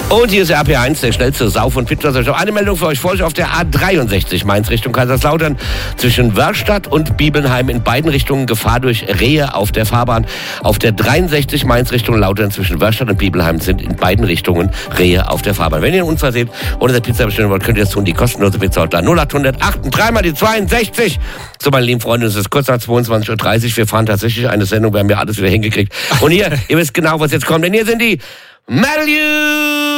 Und hier ist der RP1, der schnellste Sauf- und Pizza-Show. Eine Meldung für euch. Vorsicht auf der A63 Mainz Richtung Kaiserslautern. Zwischen Wörstadt und Bibelnheim in beiden Richtungen Gefahr durch Rehe auf der Fahrbahn. Auf der 63 Mainz Richtung Lautern zwischen Wörstadt und Bibelnheim sind in beiden Richtungen Rehe auf der Fahrbahn. Wenn ihr einen Unfall seht oder der Pizza bestellen wollt, könnt ihr das tun. Die kostenlose Pizza-Hotline 0800 3 mal die 62. So, meine lieben Freunde, es ist kurz nach 22.30 Uhr. Wir fahren tatsächlich eine Sendung. Wir haben ja alles wieder hingekriegt. Und hier, ihr wisst genau, was jetzt kommt. Denn hier sind die Metal